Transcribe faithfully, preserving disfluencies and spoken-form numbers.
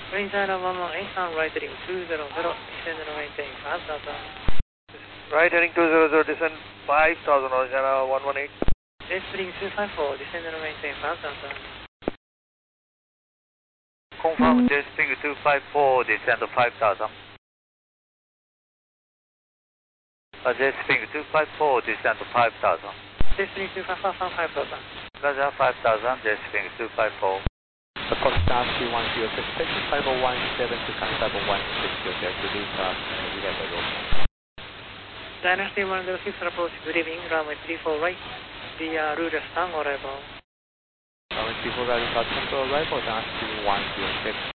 Green China one one eight, on right heading two zero zero, descend and maintain five thousand. Right heading two zero zero, descend five thousand, Orange China one one eight. Jet heading two five four, descend and maintain five thousand. Confirm Jet Spring two five four, descend to five thousand. Uh, Jet Spring two five four, descend to five thousand. Jet heading two five four, five thousand. Roger, five thousand, Jet Spring two five four. The cost down to one zero six six, five oh one seven to seven one six zero, release uh, level. Dynasty one zero six, approach, good evening, runway three four right, the uh, route is on arrival. Runway three four right, control arrival, Dynasty one zero six.